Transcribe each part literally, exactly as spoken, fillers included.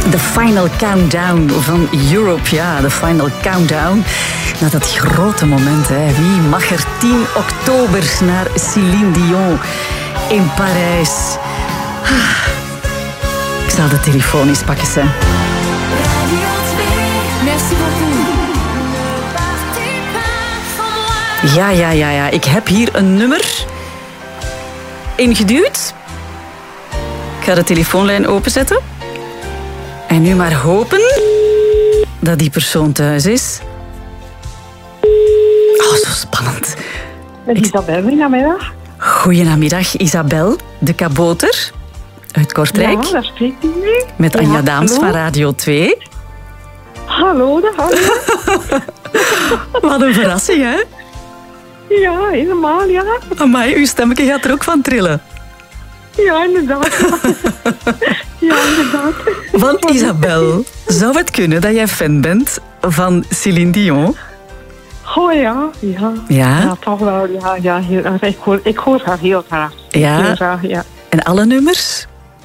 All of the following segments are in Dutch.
De final countdown van Europe. Ja, de final countdown. Naar dat grote moment. Hè. Wie mag er tien oktober naar Céline Dion in Parijs? Ik zal de telefoon eens pakken. Hè. Merci beaucoup. Ja, ja, ja, ja. Ik heb hier een nummer ingeduwd. Ik ga de telefoonlijn openzetten. En nu maar hopen dat die persoon thuis is. Oh, zo spannend. Met Isabel, goedemiddag. Goedemiddag, Isabel de Kabouter uit Kortrijk. Ja, daar spreekt u mee. Met Anja ja, Daams hallo. van Radio twee. Hallo, daar gaan we. Wat een verrassing, hè? Ja, helemaal, ja. Amai, uw stemmetje gaat er ook van trillen. Ja, inderdaad. Ja, inderdaad. Want Isabel, zou het kunnen dat jij fan bent van Céline Dion? Oh ja, ja. Ja? Ja, toch wel. Ja, ja, heel, ik, hoor, ik hoor haar heel graag. Ja? Heel graag, ja. En alle nummers?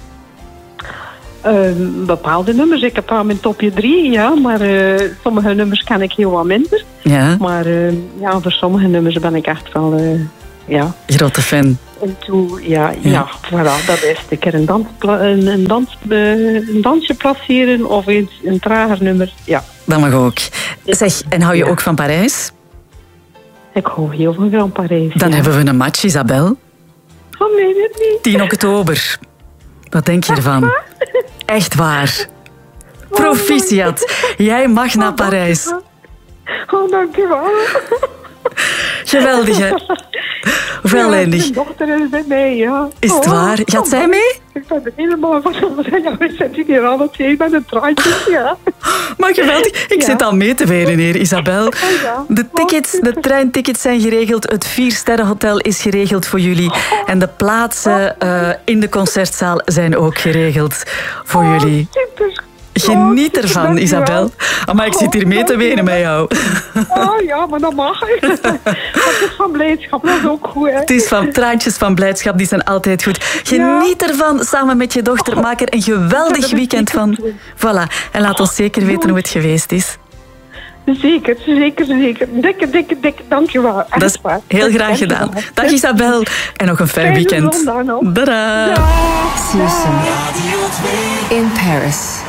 Uh, bepaalde nummers. Ik heb haar mijn topje drie, ja. Maar uh, sommige nummers ken ik heel wat minder. Ja? Maar uh, ja, voor sommige nummers ben ik echt wel... Uh, ja. Grote fan. En toen, ja, ja. Ja. ja, voilà, dat is het. Een keer een, dans, een, een, dans, uh, een dansje placeren of iets, een trager nummer, ja. Dat mag ook. Zeg, en hou je Ja. ook van Parijs? Ik hou heel veel van Parijs. Dan ja. hebben we een match, Isabel. Oh, nee, dit niet. tien oktober. Wat denk je ervan? Echt waar. Proficiat. Jij mag naar Parijs. Oh, dankjewel. Geweldig, hè? Wel Ja, eindig. mijn dochter is bij mij, ja. Is het Oh, waar? Gaat oh, zij mee? Ik ben er helemaal van. Ja, we zitten hier alle twee met een traantje, ja. Maar geweldig. Ik Ja. zit al mee te wenen hier, Isabel. ja. De tickets, de treintickets zijn geregeld. Het viersterrenhotel is geregeld voor jullie. En de plaatsen uh, in de concertzaal zijn ook geregeld voor jullie. Super. Geniet Oh, ervan, dankjewel. Isabel. Maar ik zit hier mee te wenen met jou. Oh ja, maar dat mag. Het is van blijdschap, dat is ook goed. Hè. Het is van traantjes van blijdschap, die zijn altijd goed. Geniet ervan samen met je dochter. Maak er een geweldig weekend van. Voilà. En laat ons zeker weten hoe het geweest is. Zeker, zeker, zeker. Dikke, dikke, dikke, dankjewel. Echt Dat is waar. heel graag gedaan. Dag Isabel. En nog een fijn Fijne weekend. zondag nog. Tada. Susan in Paris.